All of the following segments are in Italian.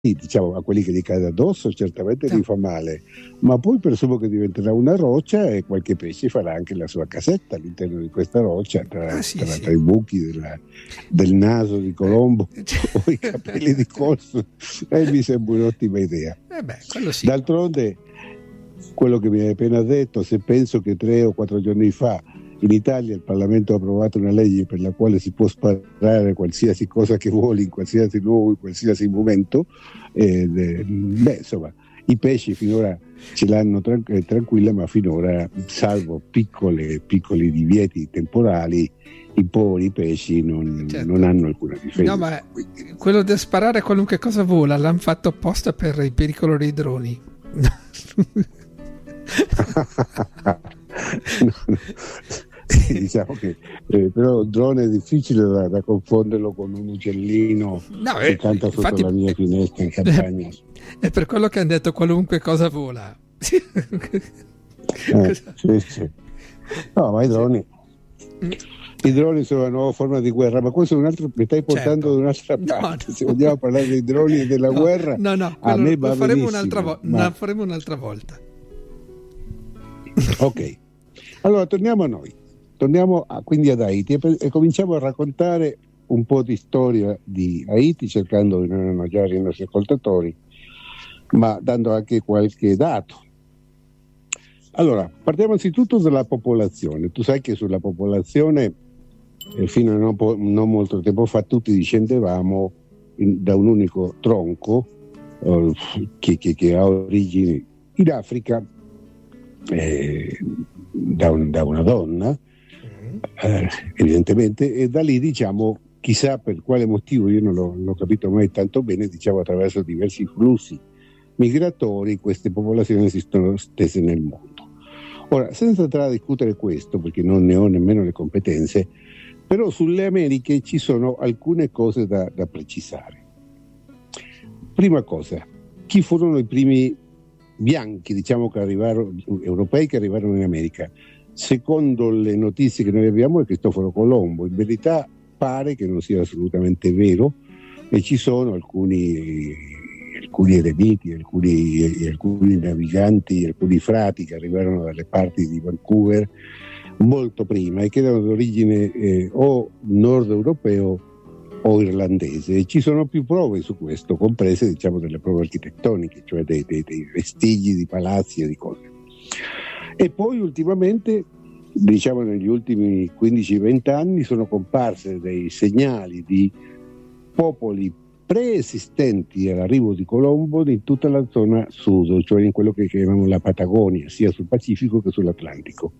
diciamo, a quelli che gli cade addosso certamente gli fa male, ma poi presumo che diventerà una roccia e qualche pesce farà anche la sua casetta all'interno di questa roccia tra i buchi del naso di Colombo o i capelli di Colso, e mi sembra un'ottima idea. Sì. D'altronde, quello che mi hai appena detto, se penso che 3 o 4 giorni fa in Italia il Parlamento ha approvato una legge per la quale si può sparare qualsiasi cosa che vuole in qualsiasi luogo, in qualsiasi momento, insomma, i pesci finora ce l'hanno tranquilla, ma finora, salvo piccoli divieti temporali, i poveri pesci non hanno alcuna difesa. No, ma quello di sparare qualunque cosa vola l'hanno fatto apposta per il pericolo dei droni. Diciamo che però il drone è difficile da confonderlo con un uccellino che canta sotto la mia finestra in campagna. È per quello che hanno detto qualunque cosa vola. Sì. No, ma i droni sono una nuova forma di guerra, ma questo è un altro, mi stai portando da un'altra parte. No. Se vogliamo parlare dei droni e della guerra, a me va faremo benissimo. La faremo un'altra volta. Ok, allora torniamo a noi. Quindi ad Haiti e cominciamo a raccontare un po' di storia di Haiti, cercando di non annoiare i nostri ascoltatori, ma dando anche qualche dato. Allora, partiamo anzitutto dalla popolazione. Tu sai che sulla popolazione fino a non molto tempo fa tutti discendevamo da un unico tronco che ha origini in Africa, da una donna, evidentemente, e da lì, diciamo, chissà per quale motivo, io non l'ho capito mai tanto bene, diciamo, attraverso diversi flussi migratori queste popolazioni si sono stese nel mondo. Ora, senza entrare a discutere questo, perché non ne ho nemmeno le competenze, però sulle Americhe ci sono alcune cose da precisare. Prima cosa, chi furono i primi bianchi, diciamo, europei che arrivarono in America? Secondo le notizie che noi abbiamo è Cristoforo Colombo. In verità pare che non sia assolutamente vero e ci sono alcuni eremiti, alcuni naviganti, alcuni frati che arrivarono dalle parti di Vancouver molto prima e che erano di origine o nord europeo o irlandese, e ci sono più prove su questo, comprese, diciamo, delle prove architettoniche, cioè dei vestigi di palazzi e di cose. E poi ultimamente, diciamo negli ultimi 15-20 anni, sono comparse dei segnali di popoli preesistenti all'arrivo di Colombo in tutta la zona sud, cioè in quello che chiamiamo la Patagonia, sia sul Pacifico che sull'Atlantico.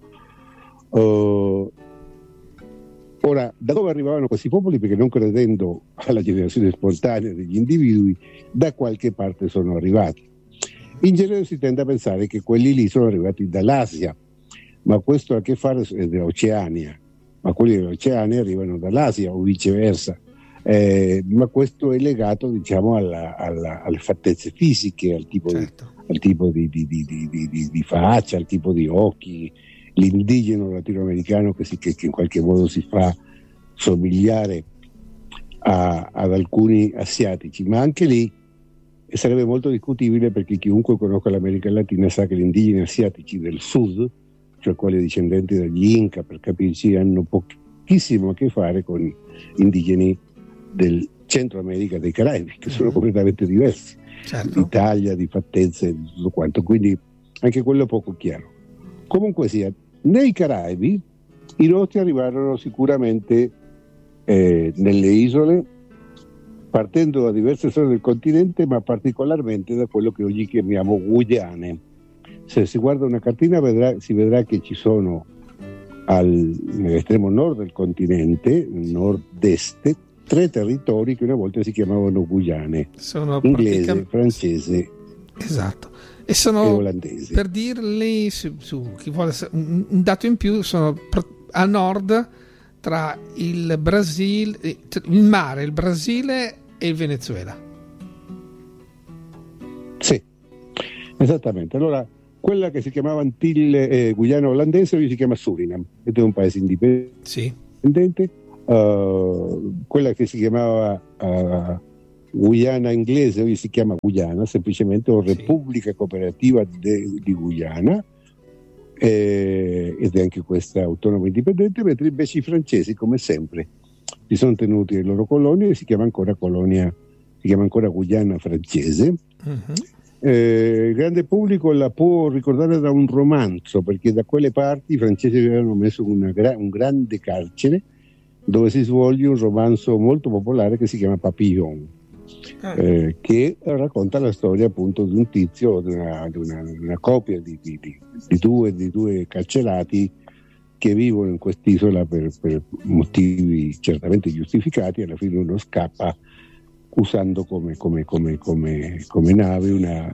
Ora, da dove arrivavano questi popoli? Perché non credendo alla generazione spontanea degli individui, da qualche parte sono arrivati. In genere si tende a pensare che quelli lì sono arrivati dall'Asia, ma questo ha a che fare con l'Oceania, ma quelli dell'Oceania arrivano dall'Asia o viceversa. Ma questo è legato, diciamo, alle fattezze fisiche, al tipo, al tipo di faccia, al tipo di occhi. L'indigeno latinoamericano che in qualche modo si fa somigliare ad alcuni asiatici, ma anche lì sarebbe molto discutibile, perché chiunque conosca l'America Latina sa che gli indigeni asiatici del sud, cioè quelli discendenti dagli Inca, per capirci, hanno pochissimo a che fare con gli indigeni del Centro America, dei Caraibi, che sono completamente diversi, di taglia, di fattezze, di tutto quanto, quindi anche quello è poco chiaro. Comunque sia, nei Caraibi i nostri arrivarono sicuramente nelle isole, partendo da diverse zone del continente, ma particolarmente da quello che oggi chiamiamo Guyane. Se si guarda una cartina si vedrà che ci sono nell'estremo nord del continente, nord-est, 3 territori che una volta si chiamavano Guyane: inglese, francese, e sono, olandesi. Per dirli su chi vuole un dato in più, sono a nord tra il Brasile, il mare, il Brasile e il Venezuela. Sì, esattamente. Allora, quella che si chiamava Antille, Guyana olandese, oggi si chiama Suriname, ed è un paese indipendente. Quella che si chiamava Guyana inglese, oggi si chiama Guyana semplicemente, o Repubblica Cooperativa di Guyana, ed è anche questa autonoma indipendente, mentre invece i francesi, come sempre, si sono tenuti le loro colonie e si chiama ancora Guyana francese. Il grande pubblico la può ricordare da un romanzo, perché da quelle parti i francesi avevano messo un grande carcere dove si svolge un romanzo molto popolare che si chiama Papillon, che racconta la storia appunto di un tizio, di una coppia di due carcerati che vivono in quest'isola per motivi certamente giustificati. Alla fine uno scappa usando come nave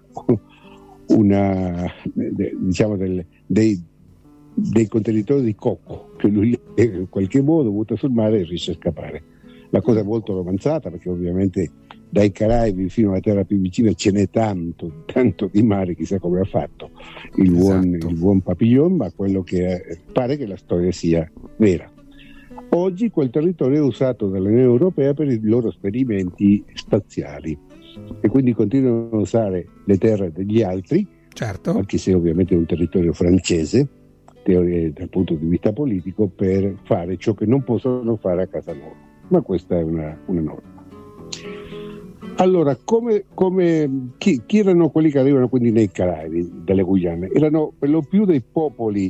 diciamo dei contenitori di cocco che lui in qualche modo butta sul mare e riesce a scappare. La cosa è molto romanzata, perché ovviamente dai Caraibi fino alla terra più vicina ce n'è tanto di mare, chissà come ha fatto il buon Papillon, ma quello che pare che la storia sia vera. Oggi quel territorio è usato dall'Unione Europea per i loro esperimenti spaziali e quindi continuano a usare le terre degli altri, certo, anche se ovviamente è un territorio francese dal punto di vista politico, per fare ciò che non possono fare a casa loro. Ma questa è una norma. Allora, chi erano quelli che arrivano quindi nei Caraibi, dalle Guyane? Erano per lo più dei popoli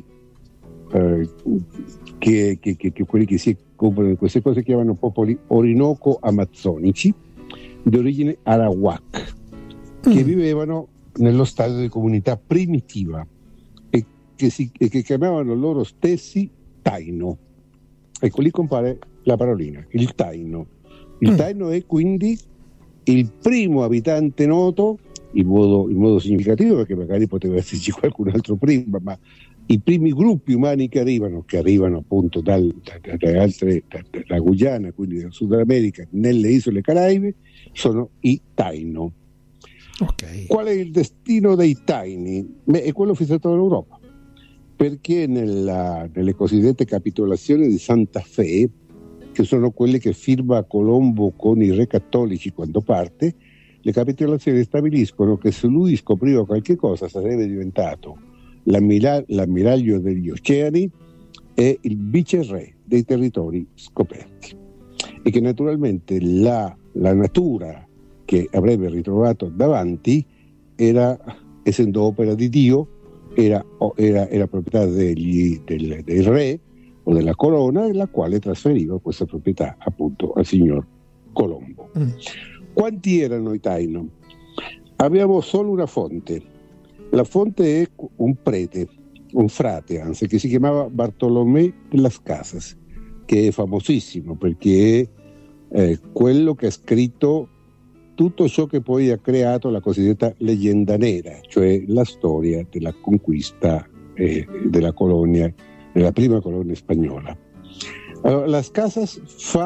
che quelli che si occupano di queste cose chiamano popoli orinoco-amazzonici di origine arawak, che vivevano nello stato di comunità primitiva e che chiamavano loro stessi Taino. Ecco, lì compare la parolina, il Taino. Il Taino è quindi il primo abitante noto in modo significativo, perché magari poteva esserci qualcun altro prima, ma i primi gruppi umani che arrivano appunto da Guyana, quindi dal Sud America, nelle isole Caraibe, sono i Taino. Okay. Qual è il destino dei Taini? È quello fissato dall'Europa, perché nelle cosiddette capitolazioni di Santa Fe, che sono quelle che firma Colombo con i re cattolici quando parte, le capitolazioni stabiliscono che se lui scopriva qualche cosa sarebbe diventato l'ammiraglio degli oceani e il viceré dei territori scoperti, e che naturalmente la natura che avrebbe ritrovato davanti era, essendo opera di Dio, era proprietà del re o della corona, la quale trasferiva questa proprietà appunto al signor Colombo. Quanti erano i Taino? Abbiamo solo una fonte. La fonte è un frate anzi, che si chiamava Bartolomé de las Casas, che è famosissimo perché è quello che ha scritto tutto ciò che poi ha creato la cosiddetta leggenda nera, cioè la storia della conquista della prima colonia spagnola. Allora, Las Casas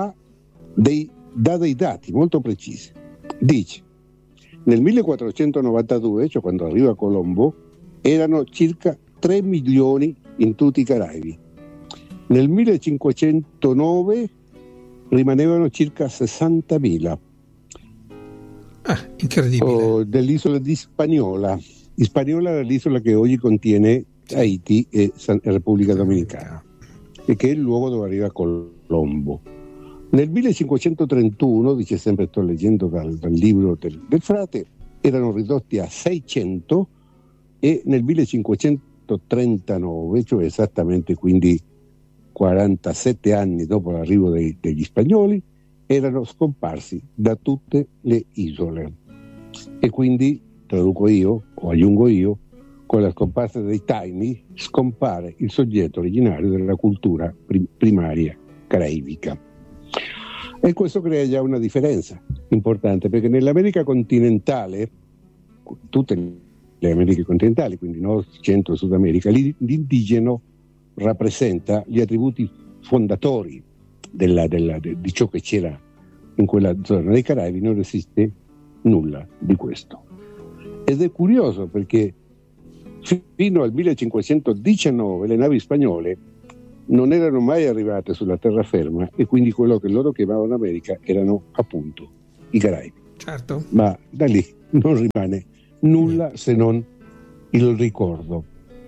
dà dei dati molto precisi. Dice: nel 1492, cioè quando arriva Colombo, erano circa 3 milioni in tutti i Caraibi. Nel 1509 rimanevano circa 60.000. Incredibile. Dell'isola di Hispaniola. Hispaniola era l'isola che oggi contiene Haiti e Repubblica Dominicana, e che è il luogo dove arriva Colombo. Nel 1531, dice sempre, sto leggendo dal libro del frate, erano ridotti a 600, e nel 1539, cioè esattamente quindi 47 anni dopo l'arrivo degli spagnoli, erano scomparsi da tutte le isole. E quindi, traduco io o aggiungo io, con la scomparsa dei Taini scompare il soggetto originario della cultura primaria caraibica. E questo crea già una differenza importante, perché nell'America continentale, tutte le Americhe continentali, quindi Nord, Centro, Sud America, l'indigeno rappresenta gli attributi fondatori di ciò che c'era in quella zona. Nei Caraibi non esiste nulla di questo. Ed è curioso perché fino al 1519 le navi spagnole non erano mai arrivate sulla terraferma, e quindi quello che loro chiamavano America erano appunto i Caraibi. Certo. Ma da lì non rimane nulla se non il ricordo.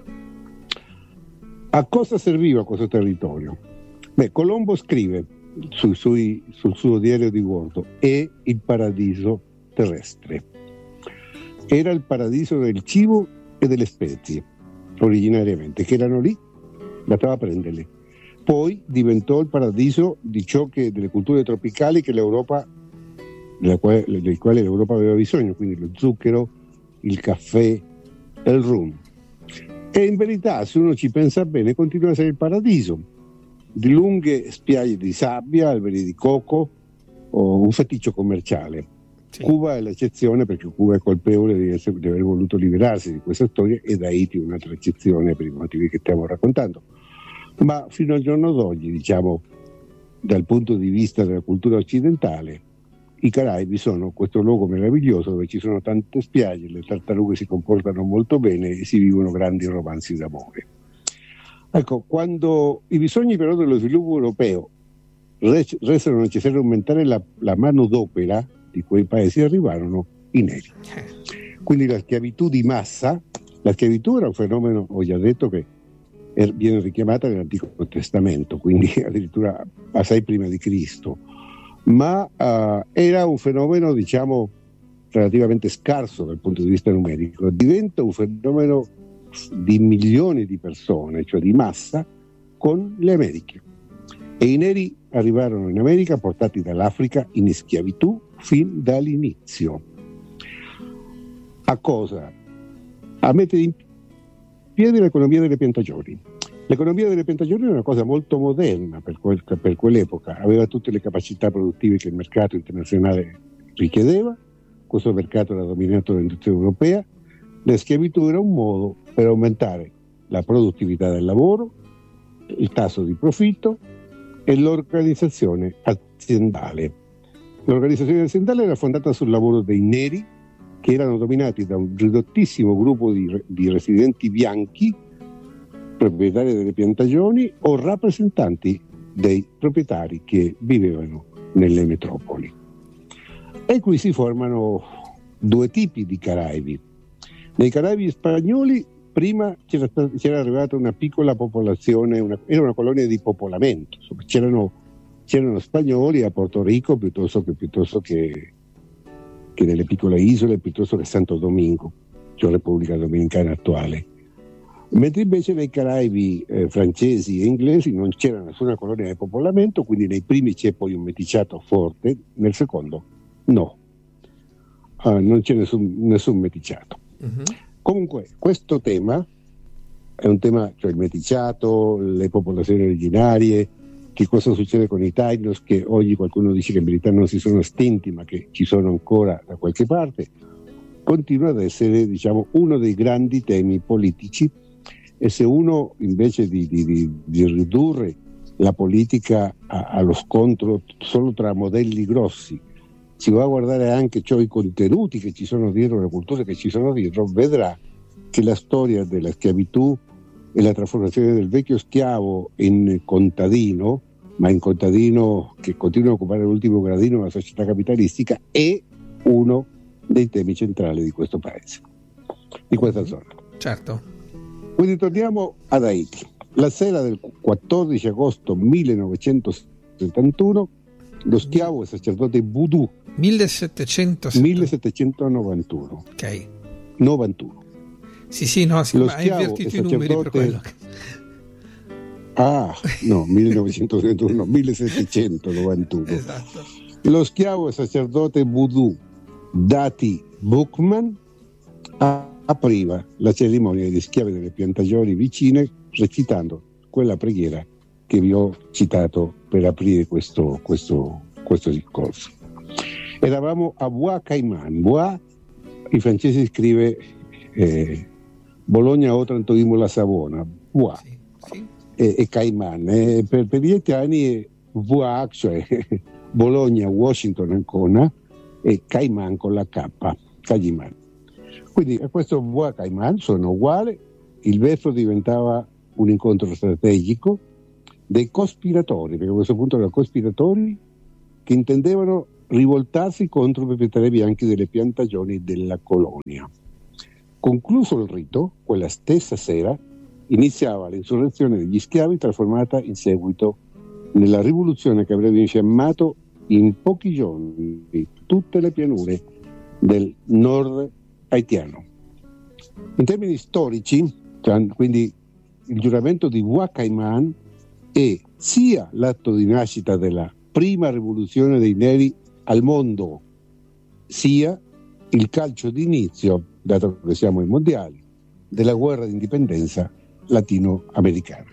A cosa serviva questo territorio? Colombo scrive sul suo diario di bordo: è il paradiso terrestre. Era il paradiso del cibo e delle spezie, originariamente, che erano lì, bastava prenderle. Poi diventò il paradiso di ciò che delle culture tropicali che l'Europa, del quale l'Europa aveva bisogno, quindi lo zucchero, il caffè e il rum. E in verità, se uno ci pensa bene, continua a essere il paradiso di lunghe spiagge di sabbia, alberi di cocco o un feticcio commerciale. Sì. Cuba è l'eccezione, perché Cuba è colpevole di aver voluto liberarsi di questa storia, ed Haiti è un'altra eccezione per i motivi che stiamo raccontando. Ma fino al giorno d'oggi, diciamo, dal punto di vista della cultura occidentale, i Caraibi sono questo luogo meraviglioso dove ci sono tante spiagge, le tartarughe si comportano molto bene e si vivono grandi romanzi d'amore. Ecco, quando i bisogni però dello sviluppo europeo resero necessario aumentare la manodopera di quei paesi, arrivarono i neri. Quindi la schiavitù di massa, la schiavitù era un fenomeno, ho già detto, che viene richiamata nell'Antico Testamento, quindi addirittura assai prima di Cristo, ma era un fenomeno, diciamo, relativamente scarso dal punto di vista numerico. Diventa un fenomeno di milioni di persone, cioè di massa, con le Americhe. E i neri arrivarono in America portati dall'Africa in schiavitù fin dall'inizio. A cosa? A mettere in piedi l'economia delle piantagioni. L'economia delle piantagioni è una cosa molto moderna per quell'epoca, aveva tutte le capacità produttive che il mercato internazionale richiedeva. Questo mercato era dominato dall'industria europea. La schiavitù era un modo per aumentare la produttività del lavoro, il tasso di profitto e l'organizzazione aziendale. L'organizzazione aziendale era fondata sul lavoro dei neri, che erano dominati da un ridottissimo gruppo di residenti bianchi, proprietari delle piantagioni o rappresentanti dei proprietari che vivevano nelle metropoli. E qui si formano due tipi di Caraibi. Nei Caraibi spagnoli prima c'era arrivata una piccola popolazione, era una colonia di popolamento, insomma, c'erano spagnoli a Porto Rico piuttosto che nelle piccole isole, piuttosto che Santo Domingo, cioè Repubblica Dominicana attuale. Mentre invece nei Caraibi francesi e inglesi non c'era nessuna colonia di popolamento, quindi nei primi c'è poi un meticciato forte, nel secondo no, non c'è nessun meticciato. Uh-huh. Comunque questo tema è un tema, cioè il meticciato, le popolazioni originarie, che cosa succede con i Tainos, che oggi qualcuno dice che in verità non si sono estinti ma che ci sono ancora da qualche parte, continua ad essere, diciamo, uno dei grandi temi politici. E se uno invece di ridurre la politica allo scontro solo tra modelli grossi, si va a guardare anche i contenuti che ci sono dietro, le culture che ci sono dietro, vedrà che la storia della schiavitù e la trasformazione del vecchio schiavo in contadino, ma in contadino che continua a occupare l'ultimo gradino della società capitalistica, è uno dei temi centrali di questo paese, di questa zona. Certo. Quindi torniamo ad Haiti. La sera del 14 agosto 1971 lo schiavo e sacerdote Voodoo 1791. Ok. 91. Sì, no, hai invertito i numeri per quello. Ah, no, 1931, 1791. Esatto. Lo schiavo e sacerdote Voodoo Dati Boukman apriva la cerimonia degli schiavi delle piantagioni vicine recitando quella preghiera che vi ho citato per aprire questo discorso. Eravamo a Bois Caiman. Bois, i francesi scrive Bologna, Otranto, Imola, Savona. Bois. Sì. E Caiman. Per gli italiani Bois, cioè Bologna, Washington, Ancona, e Caiman con la K, Caiman. Quindi a questo Bois Caiman sono uguali. Il verso diventava un incontro strategico dei cospiratori, perché a questo punto erano cospiratori che intendevano rivoltarsi contro i proprietari bianchi delle piantagioni della colonia. Concluso il rito, quella stessa sera iniziava l'insurrezione degli schiavi, trasformata in seguito nella rivoluzione che avrebbe infiammato in pochi giorni tutte le pianure del nord haitiano. In termini storici, quindi il giuramento di Wakaiman è sia l'atto di nascita della prima rivoluzione dei neri al mondo, sia il calcio d'inizio, dato che siamo ai mondiali, della guerra di indipendenza latinoamericana.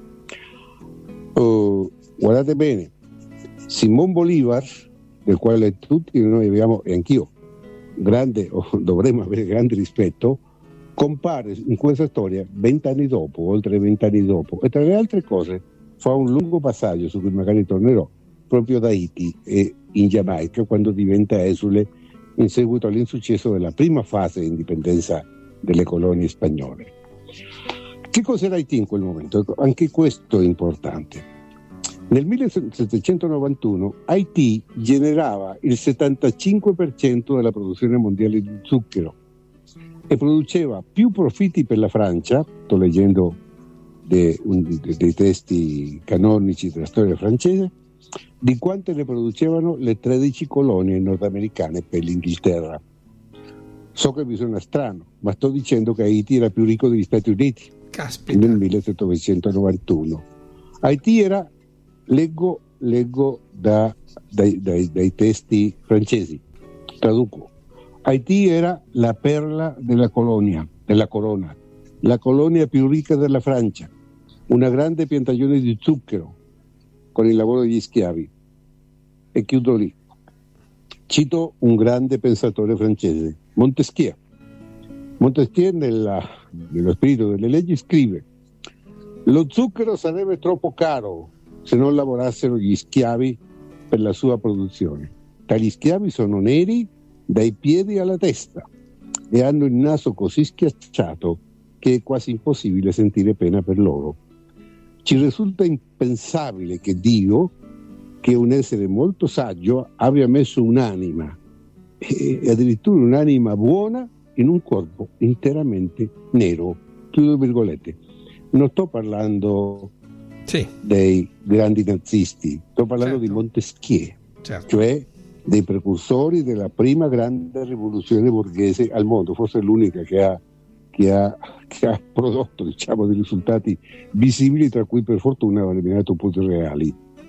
Guardate bene, Simón Bolívar, del quale tutti noi abbiamo, e anch'io, grande, o dovremmo avere grande rispetto, compare in questa storia 20 anni dopo, oltre 20 anni dopo, e tra le altre cose fa un lungo passaggio su cui magari tornerò, proprio da Haiti e in Giamaica, quando diventa esule in seguito all'insuccesso della prima fase di indipendenza delle colonie spagnole. Che cos'era Haiti in quel momento? Anche questo è importante. Nel 1791 Haiti generava il 75% della produzione mondiale di zucchero e produceva più profitti per la Francia, sto leggendo dei testi canonici della storia francese, di quante ne producevano le 13 colonie nordamericane per l'Inghilterra. So che mi suona strano, ma sto dicendo che Haiti era più ricco degli Stati Uniti. Caspita. Nel 1791. Haiti era, leggo dai testi francesi, traduco. Haiti era la perla della corona, la colonia più ricca della Francia, una grande piantagione di zucchero con il lavoro degli schiavi. E chiudo lì. Cito un grande pensatore francese, Montesquieu. Montesquieu, nello spirito delle leggi, scrive: lo zucchero sarebbe troppo caro se non lavorassero gli schiavi per la sua produzione. Tali schiavi sono neri dai piedi alla testa e hanno il naso così schiacciato che è quasi impossibile sentire pena per loro. Ci risulta impensabile che Dio, che è un essere molto saggio, abbia messo un'anima, e addirittura un'anima buona, in un corpo interamente nero. Chiudo virgolette. Non sto parlando dei grandi nazisti, sto parlando di Montesquieu, cioè dei precursori della prima grande rivoluzione borghese al mondo, forse l'unica che ha prodotto, diciamo, dei risultati visibili, tra cui per fortuna ha eliminato punti reali.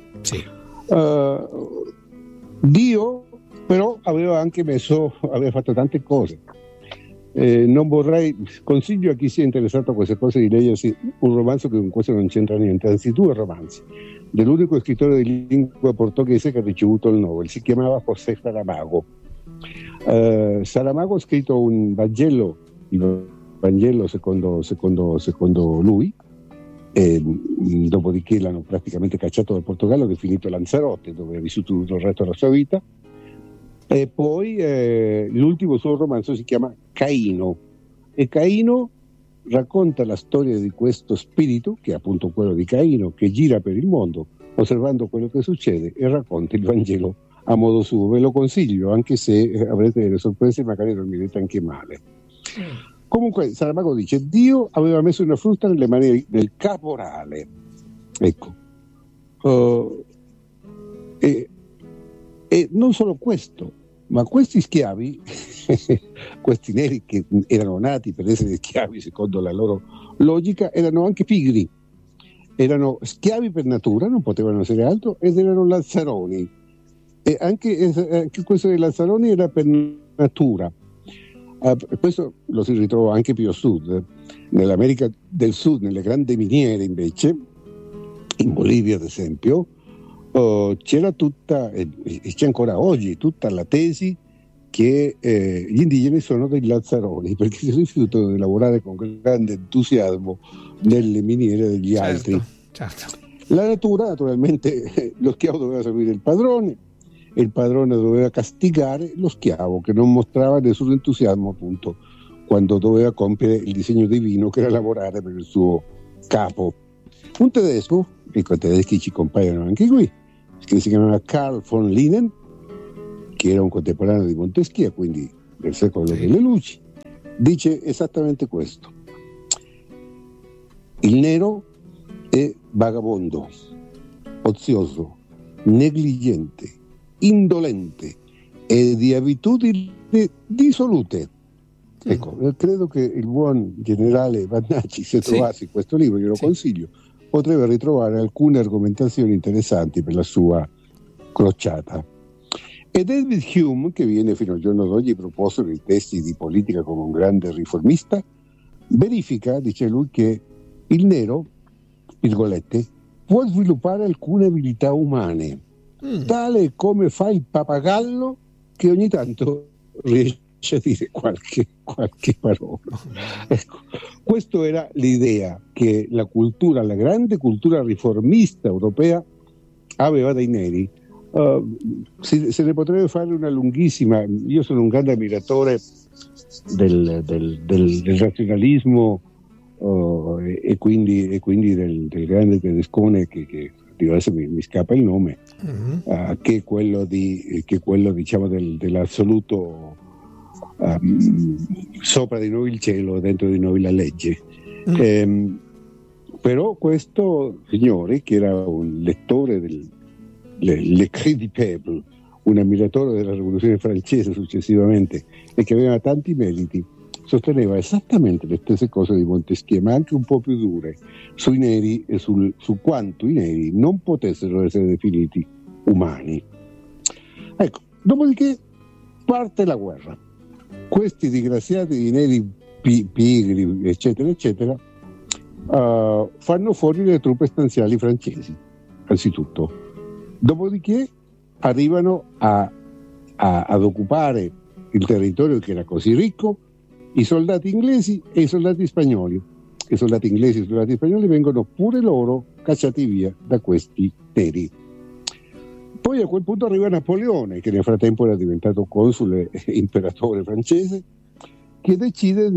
Dio però aveva fatto tante cose. Non vorrei, consiglio a chi sia interessato a queste cose di leggersi un romanzo che con questo non c'entra niente, anzi due romanzi dell'unico scrittore di lingua portoghese che ha ricevuto il Nobel. Si chiamava José Saramago. Saramago ha scritto un Vangelo, il Vangelo secondo lui, e dopodiché l'hanno praticamente cacciato dal Portogallo, definito Lanzarote, dove ha vissuto tutto il resto della sua vita. E poi l'ultimo suo romanzo si chiama Caino, e Caino racconta la storia di questo spirito, che è appunto quello di Caino, che gira per il mondo osservando quello che succede e racconta il Vangelo a modo suo. Ve lo consiglio, anche se avrete delle sorprese e magari dormirete anche male. Comunque Saramago dice: Dio aveva messo una frusta nelle mani del caporale, ecco, e non solo questo, ma questi schiavi questi neri che erano nati per essere schiavi secondo la loro logica erano anche pigri, erano schiavi per natura, non potevano essere altro, ed erano lazzaroni, e anche questo dei lazzaroni era per natura. Questo lo si ritrova anche più a sud, nell'America del Sud, nelle grandi miniere invece, in Bolivia ad esempio, c'era tutta, e c'è ancora oggi, tutta la tesi che gli indigeni sono dei lazzaroni, perché si rifiutano di lavorare con grande entusiasmo nelle miniere degli altri. Certo. La natura, naturalmente, lo schiavo doveva seguire il padrone, e il padrone doveva castigare lo schiavo che non mostrava nessun entusiasmo, appunto, quando doveva compiere il disegno divino, che era lavorare per il suo capo. Un tedesco, i tedeschi ci compaiono anche qui, che si chiamava Karl von Linnen, che era un contemporaneo di Montesquieu, quindi del secolo delle luci, dice esattamente questo: il nero è vagabondo, ozioso, negligente, indolente e di abitudini dissolute. Ecco, credo che il buon generale Vannacci, se trovassi questo libro, glielo consiglio, potrebbe ritrovare alcune argomentazioni interessanti per la sua crociata. E David Hume, che viene fino al giorno d'oggi proposto nei testi di politica come un grande riformista, verifica, dice lui, che il nero, virgolette, può sviluppare alcune abilità umane, tale come fa il pappagallo, che ogni tanto riesce a dire qualche parola. Ecco, questa era l'idea che la grande cultura riformista europea aveva dei neri. Se ne potrebbe fare una lunghissima. Io sono un grande ammiratore del razionalismo e quindi del grande tedescone che adesso mi scappa il nome, che è quello diciamo dell'assoluto sopra di noi il cielo, dentro di noi la legge. Però questo signore, che era un lettore l'Écrit du Peuple, un ammiratore della rivoluzione francese successivamente, e che aveva tanti meriti, sosteneva esattamente le stesse cose di Montesquieu, ma anche un po' più dure, sui neri e su quanto i neri non potessero essere definiti umani. Ecco, dopodiché parte la guerra. Questi disgraziati di neri pigri, eccetera, eccetera, fanno fuori le truppe stanziali francesi, anzitutto. Dopodiché arrivano ad occupare il territorio che era così ricco i soldati inglesi e i soldati spagnoli. I soldati inglesi e i soldati spagnoli vengono pure loro cacciati via da questi neri. Poi a quel punto arriva Napoleone, che nel frattempo era diventato consule e imperatore francese, che decide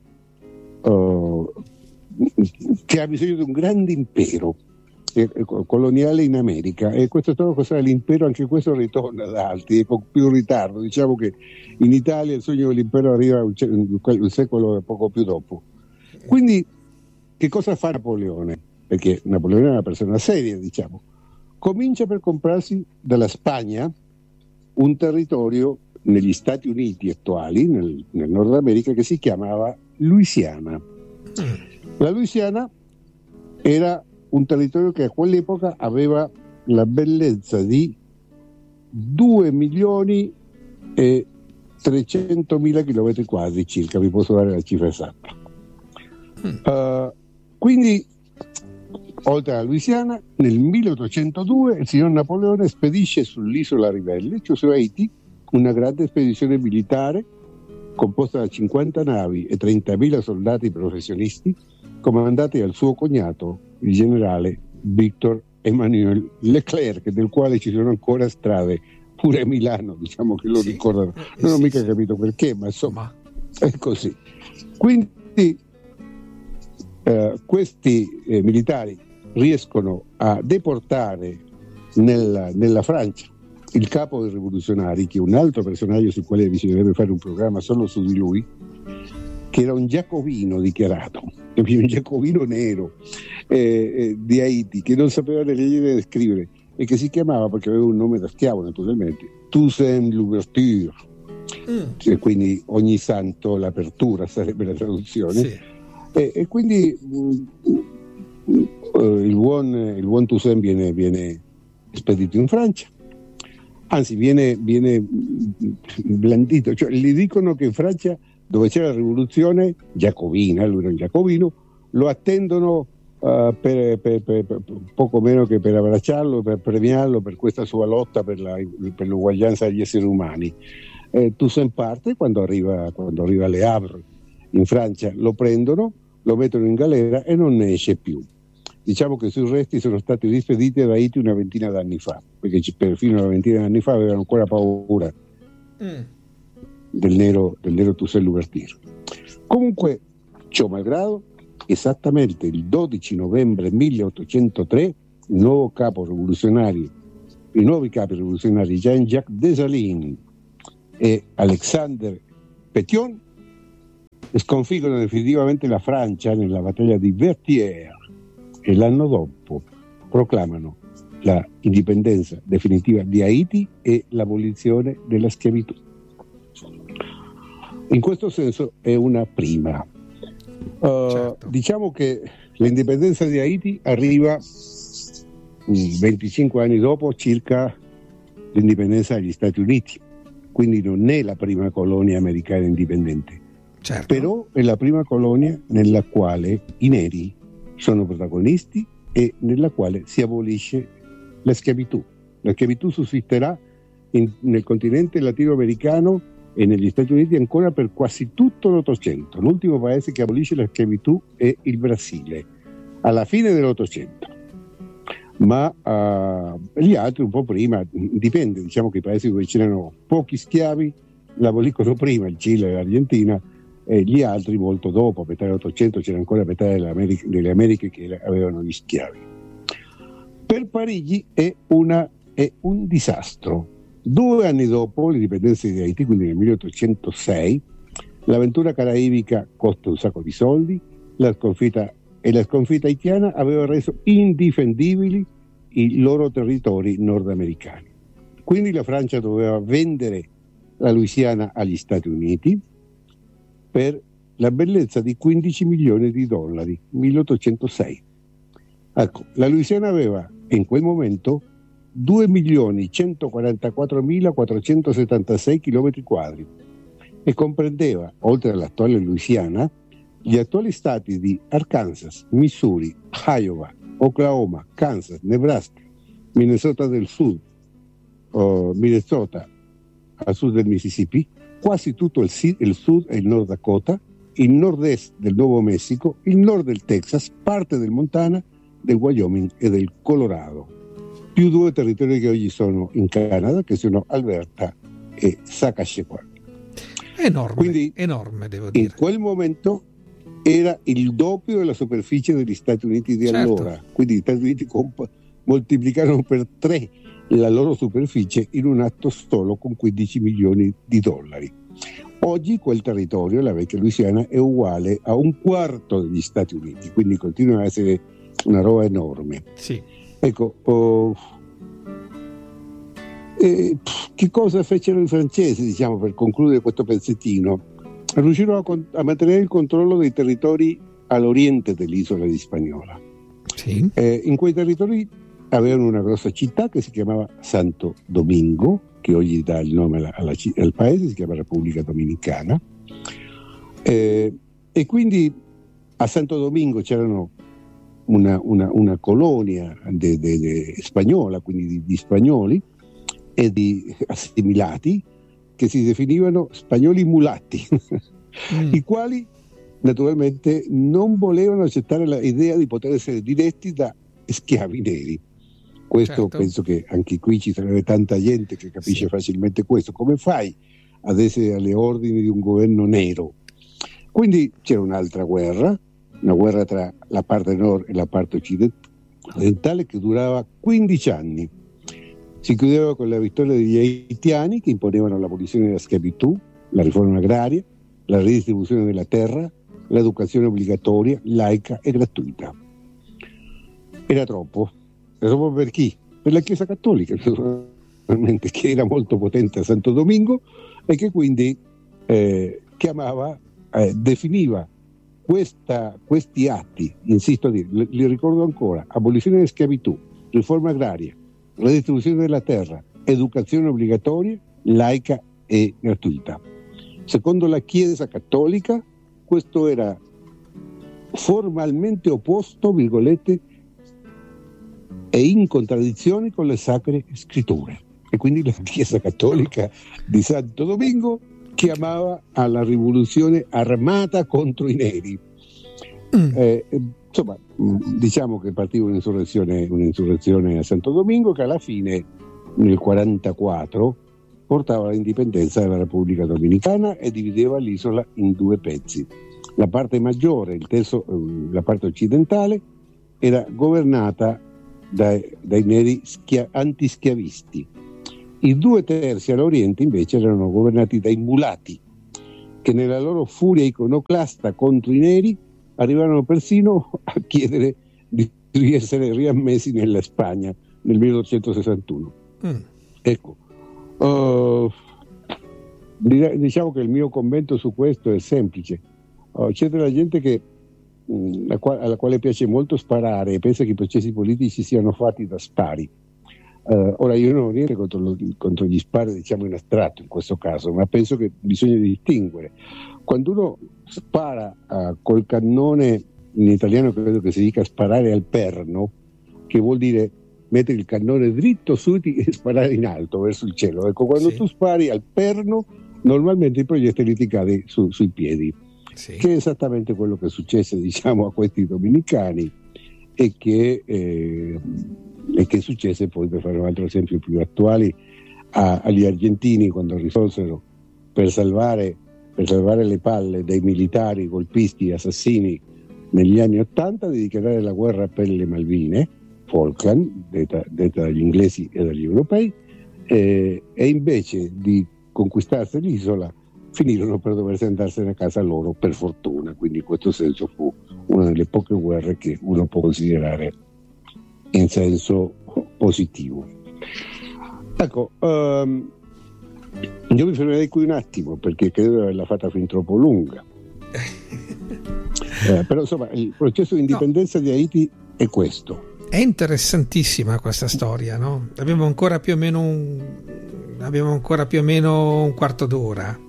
che ha bisogno di un grande impero coloniale in America, e questo cosa dell'impero, anche questo ritorna da altri e con più ritardo. Diciamo che in Italia il sogno dell'impero arriva un secolo e poco più dopo. Quindi che cosa fa Napoleone? Perché Napoleone è una persona seria, diciamo. Comincia per comprarsi dalla Spagna un territorio negli Stati Uniti attuali, nel Nord America, che si chiamava Louisiana. La Louisiana era un territorio che a quell'epoca aveva la bellezza di 2.300.000 chilometri quadri circa, vi posso dare la cifra esatta. Quindi, oltre alla Louisiana, nel 1802 il signor Napoleone spedisce sull'isola ribelle, cioè su Haiti, una grande spedizione militare composta da 50 navi e 30.000 soldati professionisti, comandati dal suo cognato, il generale Victor Emmanuel Leclerc, del quale ci sono ancora strade pure a Milano, diciamo che lo ricordano. Non ho mica capito perché, ma insomma è così. Quindi questi militari riescono a deportare nella Francia il capo dei rivoluzionari, che è un altro personaggio sul quale bisognerebbe fare un programma solo su di lui, che era un giacobino dichiarato, un giacobino nero di Haiti, che non sapeva né leggere né scrivere e che si chiamava, perché aveva un nome da schiavo naturalmente, Toussaint Louverture, e quindi ogni santo l'apertura sarebbe la traduzione. E quindi il buon Toussaint viene spedito in Francia, anzi viene blandito, cioè gli dicono che in Francia, dove c'è la rivoluzione giacobina, lui era un giacobino, lo attendono per poco meno che per abbracciarlo, per premiarlo per questa sua lotta per l'uguaglianza degli esseri umani. Toussaint parte, quando arriva a Le Havre in Francia lo prendono, lo mettono in galera e non ne esce più. Diciamo che sui resti sono stati rispediti da Haiti una ventina d'anni fa, perché fino a una ventina d'anni fa avevano ancora paura del nero Toussaint Louverture. Comunque, ciò malgrado, esattamente il 12 novembre 1803 i nuovi capi rivoluzionari Jean-Jacques Dessalines e Alexandre Pétion sconfiggono definitivamente la Francia nella battaglia di Vertières e l'anno dopo proclamano la indipendenza definitiva di Haiti e l'abolizione della schiavitù. In questo senso è una prima. Certo. Diciamo che l'indipendenza di Haiti arriva 25 anni dopo circa l'indipendenza degli Stati Uniti, quindi non è la prima colonia americana indipendente, Certo. però è la prima colonia nella quale i neri sono protagonisti e nella quale si abolisce la schiavitù. La schiavitù sussisterà nel continente latinoamericano e negli Stati Uniti ancora per quasi tutto l'Ottocento. L'ultimo paese che abolisce la schiavitù è il Brasile, alla fine dell'Ottocento. Ma gli altri un po' prima, dipende, diciamo che i paesi dove c'erano pochi schiavi l'aboliscono prima, il Cile e l'Argentina, e gli altri molto dopo, a metà dell'Ottocento c'era ancora metà delle Americhe che avevano gli schiavi. Per Parigi è un disastro. 2 anni dopo l'indipendenza di Haiti, quindi nel 1806, l'avventura caraibica costa un sacco di soldi, la sconfitta haitiana aveva reso indifendibili i loro territori nordamericani. Quindi la Francia doveva vendere la Louisiana agli Stati Uniti per la bellezza di $15 milioni, 1806. Ecco, la Louisiana aveva in quel momento 2.144.476 km quadri e comprendeva, oltre all'attuale Louisiana, gli attuali stati di Arkansas, Missouri, Iowa, Oklahoma, Kansas, Nebraska, Minnesota del Sud, Minnesota a sud del Mississippi, quasi tutto il sud e il Nord Dakota, il nord-est del Nuovo Messico, il nord del Texas, parte del Montana, del Wyoming e del Colorado, più 2 territori che oggi sono in Canada, che sono Alberta e Saskatchewan. Enorme, quindi, enorme, devo dire. In quel momento era il doppio della superficie degli Stati Uniti di allora, quindi gli Stati Uniti moltiplicarono per 3 la loro superficie in un atto solo con $15 milioni. Oggi quel territorio, la vecchia Louisiana, è uguale a un quarto degli Stati Uniti, quindi continua a essere una roba enorme. Sì. Ecco, che cosa fecero i francesi, diciamo, per concludere questo pezzettino? Riuscirono a mantenere il controllo dei territori all'oriente dell'isola di Hispaniola. Sì. In quei territori avevano una grossa città che si chiamava Santo Domingo, che oggi dà il nome al paese, si chiama Repubblica Dominicana, e quindi a Santo Domingo c'erano una colonia spagnola, quindi di spagnoli e di assimilati che si definivano spagnoli mulatti, i quali naturalmente non volevano accettare l'idea di poter essere diretti da schiavi neri. Questo Certo. Penso che anche qui ci sarebbe tanta gente che capisce facilmente questo. Come fai ad essere alle ordini di un governo nero? Quindi c'era un'altra guerra, una guerra tra la parte nord e la parte occidentale che durava 15 anni. Si chiudeva con la vittoria degli haitiani che imponevano l'abolizione della schiavitù, la riforma agraria, la ridistribuzione della terra, l'educazione obbligatoria, laica e gratuita. Era troppo per chi? Per la Chiesa Cattolica, naturalmente, che era molto potente a Santo Domingo e che quindi definiva questi atti, insisto a dire, li ricordo ancora: abolizione della schiavitù, riforma agraria, redistribuzione della terra, educazione obbligatoria, laica e gratuita. Secondo la Chiesa Cattolica questo era formalmente opposto, virgolette, e in contraddizione con le sacre scritture. E quindi la Chiesa Cattolica di Santo Domingo chiamava alla rivoluzione armata contro i neri. Insomma, diciamo che partiva un'insurrezione a Santo Domingo che alla fine, nel 1944, portava all'indipendenza della Repubblica Dominicana e divideva l'isola in 2 pezzi. La parte maggiore, la parte occidentale, era governata dai neri antischiavisti, I 2/3 all'Oriente invece erano governati dai mulati, che nella loro furia iconoclasta contro i neri arrivarono persino a chiedere di essere riammessi nella Spagna nel 1861. Ecco, diciamo che il mio commento su questo è semplice. C'è della gente che alla quale piace molto sparare e pensa che i processi politici siano fatti da spari. Ora io non ho niente contro gli spari, diciamo in astratto in questo caso, ma penso che bisogna distinguere. Quando uno spara col cannone, in italiano credo che si dica sparare al perno, che vuol dire mettere il cannone dritto su e sparare in alto verso il cielo. Ecco, quando tu spari al perno, normalmente il proiettile ti cade sui piedi, che è esattamente quello che successe, diciamo, a questi dominicani e che successe poi, per fare un altro esempio più attuale, agli argentini quando risolsero per salvare le palle dei militari golpisti assassini negli anni '80 di dichiarare la guerra per le Malvine, Falkland, detta dagli inglesi e dagli europei, e invece di conquistarsi l'isola finirono per doversi andarsene a casa loro, per fortuna. Quindi in questo senso fu una delle poche guerre che uno può considerare in senso positivo. Ecco, io mi fermerei qui un attimo perché credo di averla fatta fin troppo lunga. Però insomma il processo di indipendenza di Haiti è questo. È interessantissima questa storia, no? Abbiamo ancora più o meno un quarto d'ora.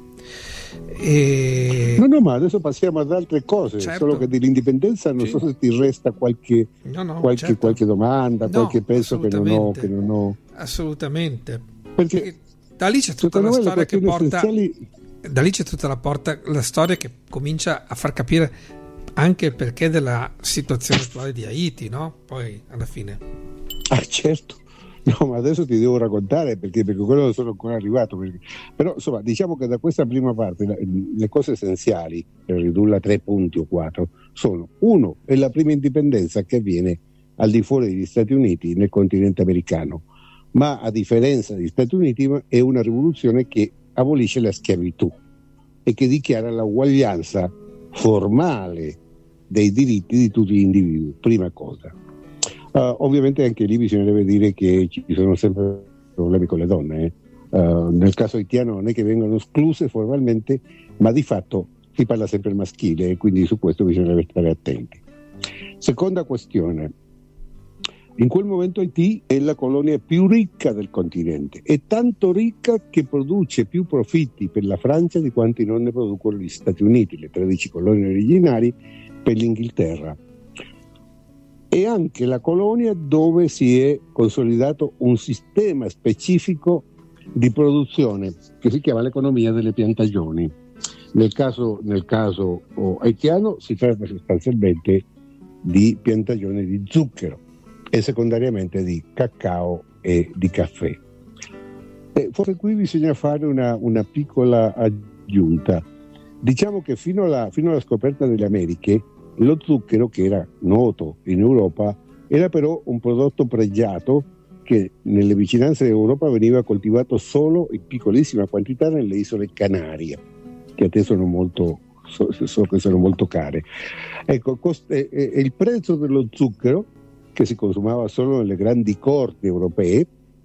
No, ma adesso passiamo ad altre cose, certo. Solo che dell'indipendenza non so se ti resta qualche domanda, qualche pezzo che non ho. Assolutamente. Perché da lì c'è tutta la storia che porta. Da lì c'è tutta la storia che comincia a far capire anche il perché della situazione attuale di Haiti, no? Poi alla fine. Certo. No, ma adesso ti devo raccontare perché quello non sono ancora arrivato. Però insomma, diciamo che da questa prima parte le cose essenziali, per ridurla a 3 punti o 4, sono: uno, è la prima indipendenza che avviene al di fuori degli Stati Uniti nel continente americano, ma a differenza degli Stati Uniti è una rivoluzione che abolisce la schiavitù e che dichiara la uguaglianza formale dei diritti di tutti gli individui, prima cosa. Ovviamente anche lì bisognerebbe dire che ci sono sempre problemi con le donne. Nel caso haitiano non è che vengano escluse formalmente, ma di fatto si parla sempre al maschile e quindi su questo bisognerebbe stare attenti. Seconda questione: in quel momento Haiti è la colonia più ricca del continente, è tanto ricca che produce più profitti per la Francia di quanti non ne producono gli Stati Uniti, le 13 colonie originali, per l'Inghilterra. È anche la colonia dove si è consolidato un sistema specifico di produzione che si chiama l'economia delle piantagioni. Nel caso haitiano si tratta sostanzialmente di piantagioni di zucchero e secondariamente di cacao e di caffè. Forse qui bisogna fare una piccola aggiunta. Diciamo che fino alla scoperta delle Americhe lo zucchero, che era noto in Europa, era però un prodotto pregiato che nelle vicinanze d'Europa veniva coltivato solo in piccolissima quantità nelle isole Canarie, che a te sono molto care. Ecco, il prezzo dello zucchero, che si consumava solo nelle grandi corti europee,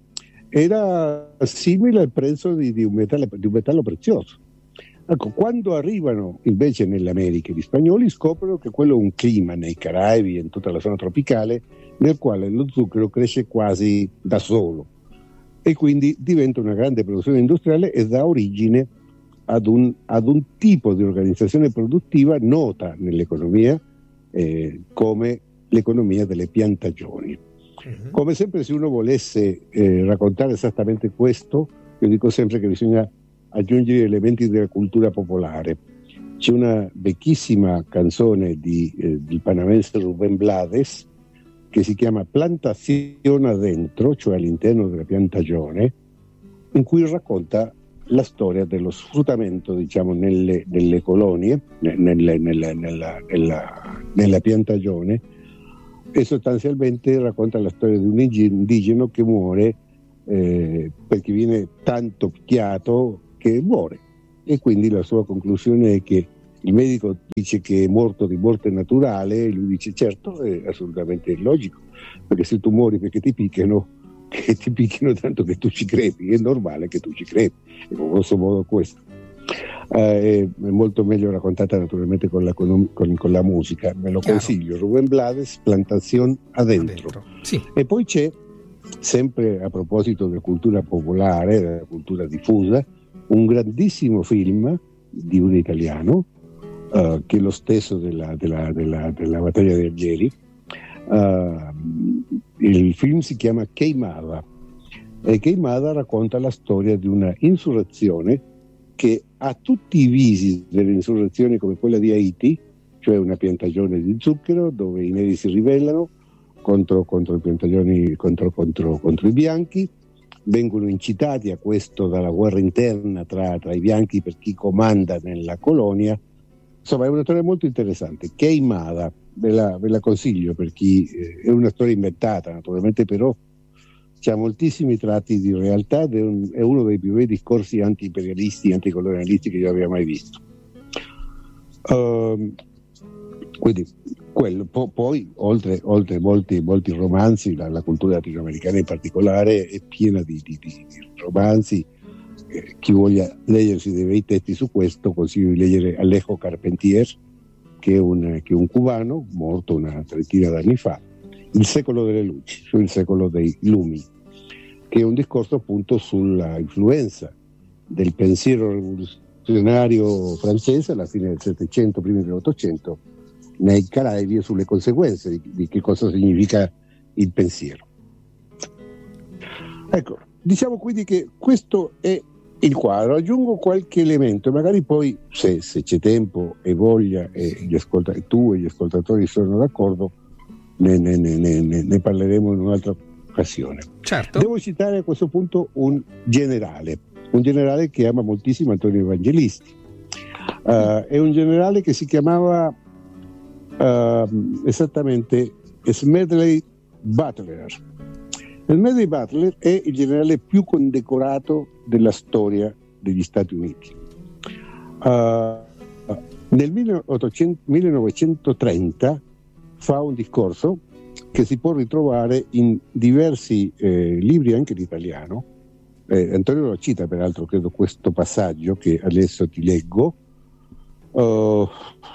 era simile al prezzo di un metallo prezioso. Ecco, quando arrivano invece nelle Americhe gli spagnoli scoprono che quello è un clima nei Caraibi e in tutta la zona tropicale nel quale lo zucchero cresce quasi da solo e quindi diventa una grande produzione industriale e dà origine ad un tipo di organizzazione produttiva nota nell'economia come l'economia delle piantagioni. Come sempre, se uno volesse raccontare esattamente questo, io dico sempre che bisogna aggiungere elementi della cultura popolare. C'è una vecchissima canzone del panamense Rubén Blades che si chiama Plantazione adentro, cioè all'interno della piantagione, in cui racconta la storia dello sfruttamento, diciamo, nelle colonie, nella piantagione, e sostanzialmente racconta la storia di un indigeno che muore perché viene tanto picchiato che muore, e quindi la sua conclusione è che il medico dice che è morto di morte naturale e lui dice certo, è assolutamente logico, perché se tu muori perché ti picchiano tanto che tu ci crepi, è normale che tu ci crepi, e grosso modo questo. È molto meglio raccontata naturalmente con la musica, me lo consiglio. Rubén Blades, Plantación Adentro. Sì. E poi c'è, sempre a proposito della cultura popolare, della cultura diffusa, un grandissimo film di un italiano che è lo stesso della battaglia di Algeri. Il film si chiama Queimada, e Queimada racconta la storia di una insurrezione che ha tutti i visi delle insurrezioni come quella di Haiti, cioè una piantagione di zucchero dove i neri si ribellano contro i piantagioni, contro i bianchi, vengono incitati a questo dalla guerra interna tra i bianchi per chi comanda nella colonia. Insomma, è una storia molto interessante. Queimada, ve la consiglio per chi è una storia inventata naturalmente, però c'ha moltissimi tratti di realtà ed è uno dei più bei discorsi anti-imperialisti, anticolonialisti che io abbia mai visto. Quindi quello. Poi oltre molti romanzi, la cultura latinoamericana in particolare è piena di romanzi. Chi voglia leggersi dei bei testi su questo, consiglio di leggere Alejo Carpentier, che è un cubano morto una trentina d'anni fa, Il secolo delle luci, cioè il secolo dei lumi, che è un discorso appunto sulla influenza del pensiero rivoluzionario francese alla fine del Settecento, primi dell'Ottocento, nei Caraibi, e sulle conseguenze di che cosa significa il pensiero. Ecco, diciamo quindi che questo è il quadro. Aggiungo qualche elemento, magari poi se c'è tempo e voglia e tu e gli ascoltatori sono d'accordo, ne parleremo in un'altra occasione. Certo. Devo citare a questo punto un generale che ama moltissimo Antonio Evangelisti. È un generale che si chiamava esattamente Smedley Butler. Smedley Butler è il generale più condecorato della storia degli Stati Uniti. Nel 1930 fa un discorso che si può ritrovare in diversi libri anche in italiano. Antonio lo cita peraltro, credo, questo passaggio che adesso ti leggo. Io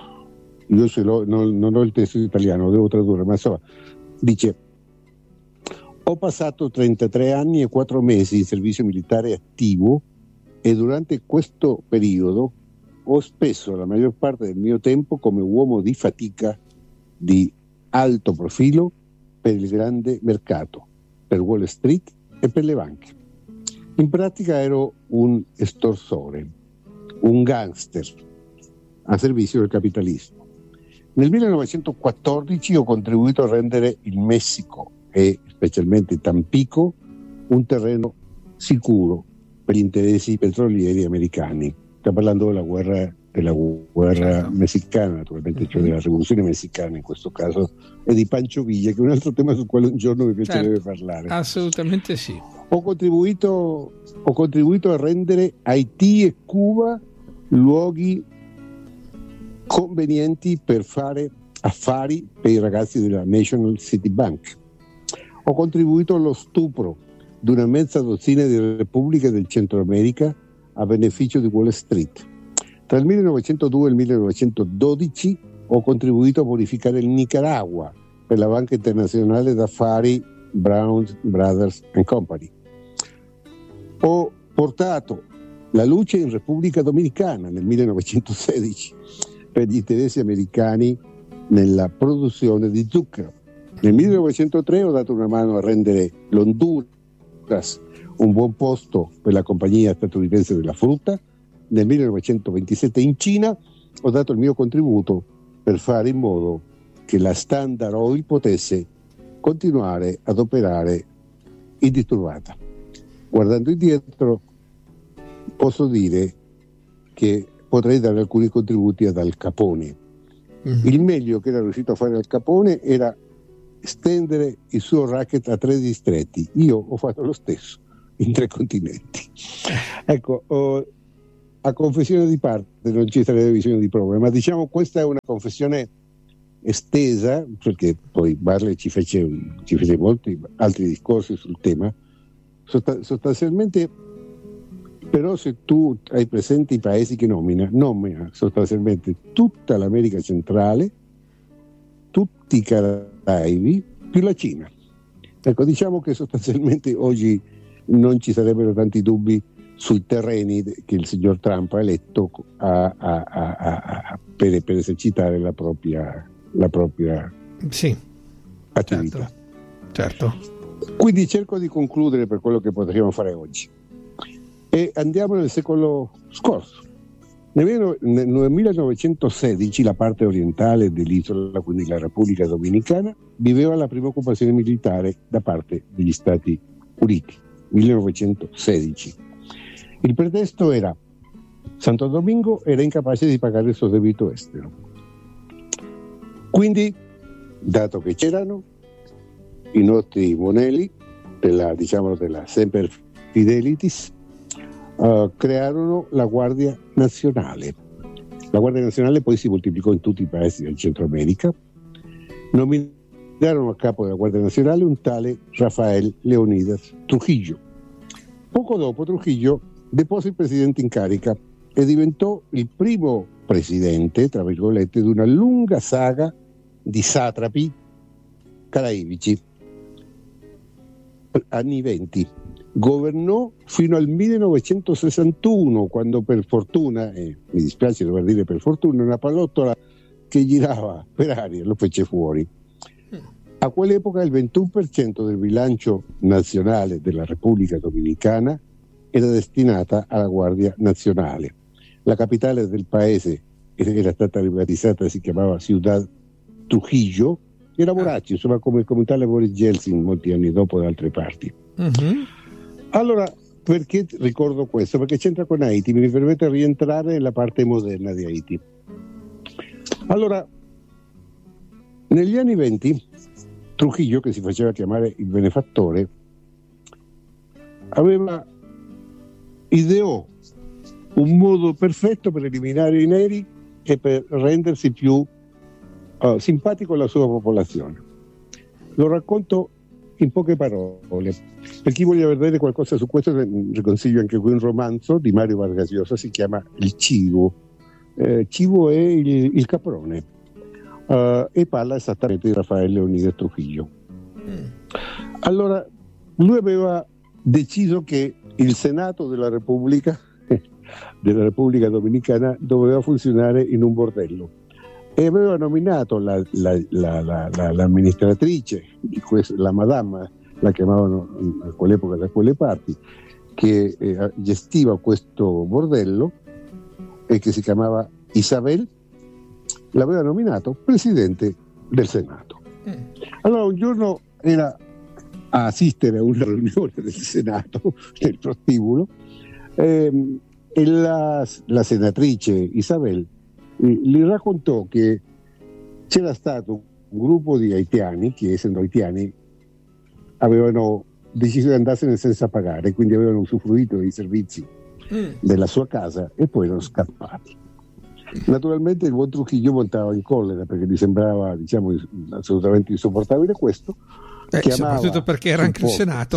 non ho il testo in italiano, lo devo tradurre, ma insomma dice: ho passato 33 anni e 4 mesi in servizio militare attivo e durante questo periodo ho speso la maggior parte del mio tempo come uomo di fatica di alto profilo per il grande mercato, per Wall Street e per le banche. In pratica ero un estorsore, un gangster a servizio del capitalismo. Nel 1914 ho contribuito a rendere il Messico e specialmente Tampico un terreno sicuro per gli interessi petrolieri americani. Sta parlando della guerra messicana, naturalmente, cioè della rivoluzione messicana in questo caso, e di Pancho Villa, che è un altro tema sul quale un giorno mi piacerebbe parlare. Assolutamente sì. Ho contribuito a rendere Haiti e Cuba luoghi convenienti per fare affari per i ragazzi della National City Bank. Ho contribuito allo stupro di una mezza dozzina di repubbliche del Centro America a beneficio di Wall Street. Tra il 1902 e il 1912 ho contribuito a bonificare il Nicaragua per la Banca Internazionale d'Affari Brown Brothers and Company. Ho portato la luce in Repubblica Dominicana nel 1916 per gli interessi americani nella produzione di zucchero. Nel 1903 ho dato una mano a rendere l'Honduras un buon posto per la compagnia statunitense della frutta. Nel 1927 in Cina ho dato il mio contributo per fare in modo che la Standard Oil potesse continuare ad operare indisturbata. Guardando indietro posso dire che potrei dare alcuni contributi ad Al Capone. Il meglio che era riuscito a fare Al Capone era stendere il suo racket a 3 distretti. Io ho fatto lo stesso. in 3 continenti. Ecco, a confessione di parte non ci sarebbe bisogno di prove, ma diciamo questa è una confessione estesa, perché poi Barley ci fece molti altri discorsi sul tema. Sostanzialmente, però, se tu hai presente i paesi che nomina sostanzialmente tutta l'America centrale, tutti i Caraibi più la Cina. Ecco, diciamo che sostanzialmente oggi non ci sarebbero tanti dubbi sui terreni che il signor Trump ha eletto per esercitare la propria sì, attività. Certo. Quindi cerco di concludere per quello che potremmo fare oggi e andiamo nel secolo scorso. Nel 1916 la parte orientale dell'isola, quindi la Repubblica Dominicana, viveva la prima occupazione militare da parte degli Stati Uniti. 1916. Il pretesto era Santo Domingo era incapace di pagare il suo debito estero. Quindi, dato che c'erano i nostri monelli della Semper Fidelitis, crearono la Guardia Nazionale. La Guardia Nazionale poi si moltiplicò in tutti i paesi del Centro America. Nominarono a capo della Guardia Nazionale un tale Rafael Leonidas Trujillo. Poco dopo Trujillo depose il presidente in carica e diventò il primo presidente, tra virgolette, di una lunga saga di satrapi caraibici. Anni 20. Governò fino al 1961, quando per fortuna, mi dispiace dover dire per fortuna, una pallottola che girava per aria lo fece fuori. A quell'epoca il 21% del bilancio nazionale della Repubblica Dominicana era destinata alla Guardia Nazionale. La capitale del paese era stata privatizzata, si chiamava Ciudad Trujillo, era Boracci, insomma come tale Boris Yeltsin molti anni dopo da altre parti. Allora, perché ricordo questo? Perché c'entra con Haiti, mi permette di rientrare nella parte moderna di Haiti. Allora, negli anni 20, Trujillo, che si faceva chiamare il benefattore, ideò un modo perfetto per eliminare i neri e per rendersi più simpatico alla sua popolazione. Lo racconto in poche parole. Per chi voglia vedere qualcosa su questo, vi consiglio anche qui un romanzo di Mario Vargas Llosa, si chiama Il Civo. Civo è il caprone, e parla esattamente di Rafael Leonidas Trujillo. Allora, lui aveva deciso che il Senato della Repubblica Dominicana doveva funzionare in un bordello e aveva nominato l'amministratrice di la madama, la chiamavano a quell'epoca da quelle parti, che gestiva questo bordello e che si chiamava Isabel, l'aveva nominato presidente del Senato. Allora un giorno era a assistere a una riunione del Senato nel prostibulo e la senatrice Isabel gli raccontò che c'era stato un gruppo di haitiani che, essendo haitiani, avevano deciso di andarsene senza pagare, quindi avevano usufruito dei servizi della sua casa e poi erano scappati. Naturalmente il buon Trujillo montava in collera perché gli sembrava, assolutamente insopportabile questo. Soprattutto perché era anche il Senato.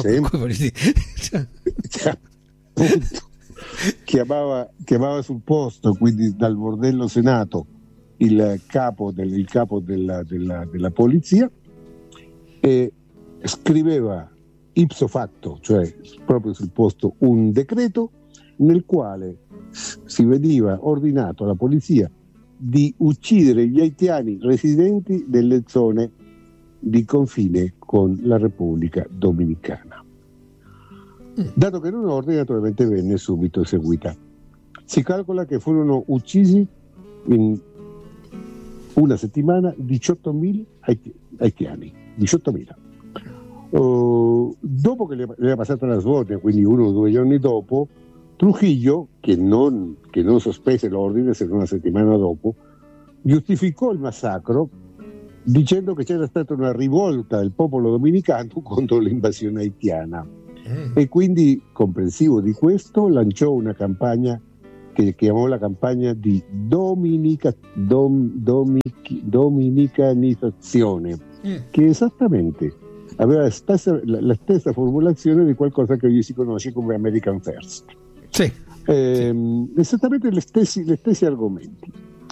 Chiamava sul posto, quindi dal bordello Senato, il capo della polizia, e scriveva ipso facto, cioè proprio sul posto, un decreto nel quale si veniva ordinato alla polizia di uccidere gli haitiani residenti nelle zone di confine con la Repubblica Dominicana. Dato che era un ordine, naturalmente venne subito eseguita. Si calcola che furono uccisi in una settimana 18.000 haitiani. 18.000. Dopo che le era passata la svolta, quindi 1 o 2 giorni dopo, Trujillo, che non sospese l'ordine se non una settimana dopo, giustificò il massacro dicendo che c'era stata una rivolta del popolo dominicano contro l'invasione haitiana. E quindi, comprensivo di questo, lanciò una campagna che chiamò la campagna di dominicanizzazione, che esattamente aveva la stessa formulazione di qualcosa che oggi si conosce come American First. Sì. Esattamente gli stessi argomenti.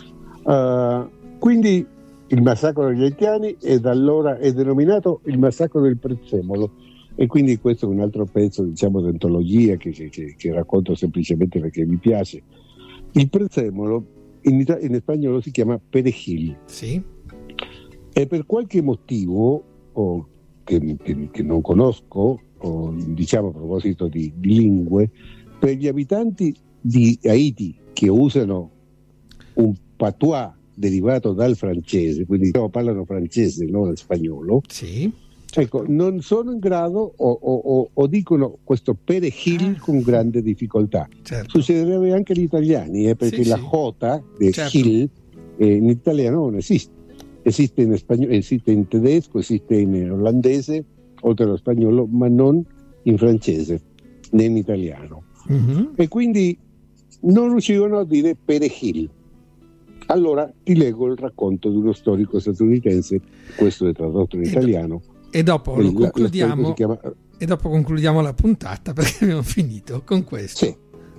Quindi il massacro degli haitiani da allora è denominato il massacro del Prezzemolo, e quindi questo è un altro pezzo, diciamo, di antologia che racconto semplicemente perché mi piace. Il Prezzemolo in spagnolo si chiama perejil. Sì. E per qualche motivo che non conosco, diciamo a proposito di lingue, per gli abitanti di Haiti che usano un patois derivato dal francese, quindi parlano francese, non spagnolo, sì. Ecco, non sono in grado o dicono questo perejil con grande difficoltà. Certo. Succederebbe anche agli italiani, perché la J di Gil in italiano non esiste. Esiste in spagnolo, esiste in tedesco, esiste in olandese, oltre allo spagnolo, ma non in francese né in italiano. E quindi non riuscivano a dire perejil. Allora ti leggo il racconto di uno storico statunitense, questo è tradotto in italiano. E dopo lo concludiamo. E dopo concludiamo la puntata, perché abbiamo finito con questo.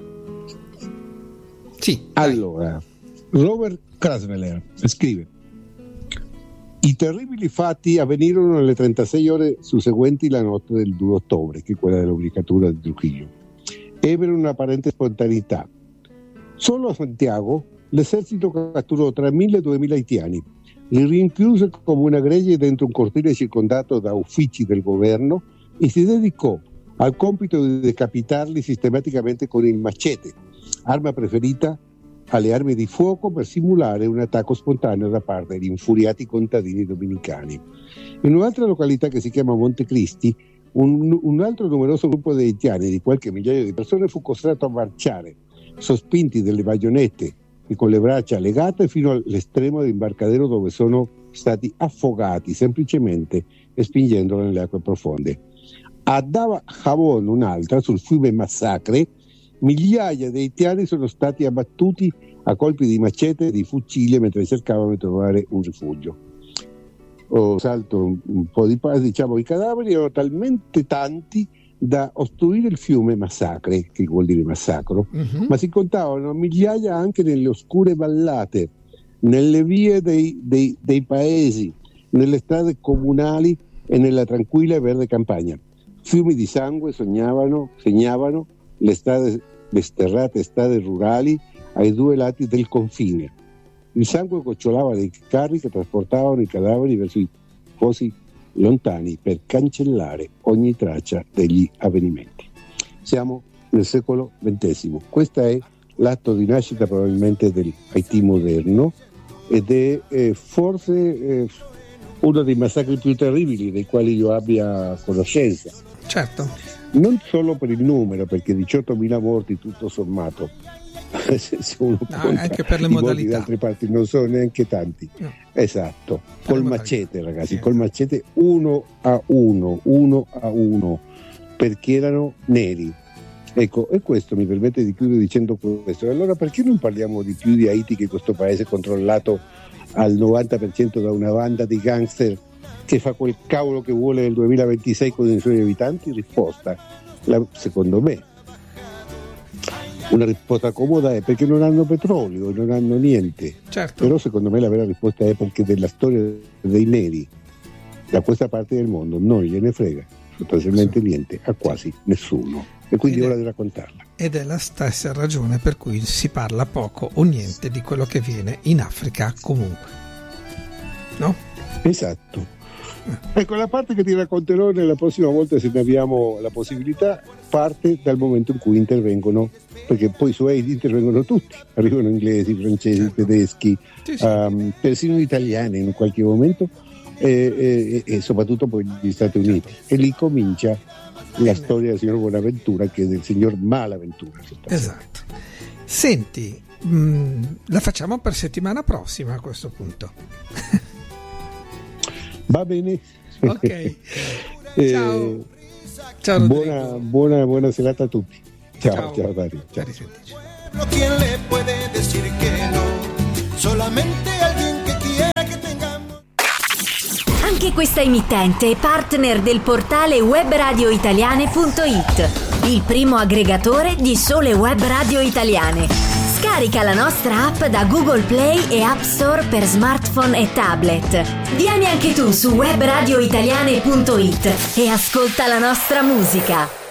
Sì. Allora, Robert Krasveller scrive: i terribili fatti avvenirono nelle 36 ore susseguenti la notte del 2 ottobre, che è quella dell'ubricatura di Trujillo. Ebbero un'apparente spontaneità. Solo a Santiago l'esercito catturò tra 1.000 e 2.000 haitiani, li rinchiuse come una gregge dentro un cortile circondato da uffici del governo e si dedicò al compito di decapitarli sistematicamente con il machete, arma preferita alle armi di fuoco per simulare un attacco spontaneo da parte degli infuriati contadini dominicani. In un'altra località che si chiama Montecristi, un altro numeroso gruppo di haitiani di qualche migliaio di persone fu costretto a marciare, sospinti dalle baionette e con le braccia legate fino all'estremo dell'imbarcadero, dove sono stati affogati semplicemente spingendolo nelle acque profonde. A Dava Jabón, un'altra, sul fiume Massacre, migliaia di haitiani sono stati abbattuti a colpi di macete e di fucile mentre cercavano di trovare un rifugio. Salto un po' di passo, diciamo, i cadaveri erano talmente tanti da ostruire il fiume Massacre, che vuol dire massacro, ma si contavano migliaia anche nelle oscure vallate, nelle vie dei paesi, nelle strade comunali e nella tranquilla e verde campagna. Fiumi di sangue segnavano le sterrate strade rurali ai due lati del confine. Il sangue gocciolava dai carri che trasportavano i cadaveri verso i fosi lontani per cancellare ogni traccia degli avvenimenti. Siamo nel secolo XX. Questo è l'atto di nascita probabilmente del Haiti moderno ed è forse uno dei massacri più terribili dei quali io abbia conoscenza. Certo. Non solo per il numero, perché 18.000 morti tutto sommato, se uno anche per le modalità di altre parti non sono neanche tanti. No. Esatto, col macete, ragazzi, col macete 1 a 1, perché erano neri. Ecco, e questo mi permette di chiudere dicendo questo. Allora perché non parliamo di più di Haiti, che è questo paese controllato al 90% da una banda di gangster che fa quel cavolo che vuole nel 2026 con i suoi abitanti? Risposta, secondo me una risposta comoda è perché non hanno petrolio, non hanno niente. Certo. Però secondo me la vera risposta è perché della storia dei neri da questa parte del mondo non gliene frega sostanzialmente niente a quasi nessuno, e quindi è ora di raccontarla. Ed è la stessa ragione per cui si parla poco o niente di quello che viene in Africa comunque, no? Esatto. Ecco, la parte che ti racconterò nella prossima volta, se ne abbiamo la possibilità, parte dal momento in cui intervengono, perché poi su Haiti intervengono tutti, arrivano inglesi, francesi, certo, tedeschi, persino italiani in qualche momento, e soprattutto poi gli Stati Uniti, e lì comincia la storia del signor Buonaventura, che è del signor Malaventura. Esatto. Senti, la facciamo per settimana prossima a questo punto. Va bene. Ok. Ciao. Ciao Rodrigo. Buona serata a tutti. Ciao Dario. Ciao. ¿Quién le puede decir que no? Solamente alguien que quiera que tengamos. Anche questa emittente è partner del portale webradioitaliane.it, il primo aggregatore di sole web radio italiane. Scarica la nostra app da Google Play e App Store per smartphone e tablet. Vieni anche tu su webradioitaliane.it e ascolta la nostra musica.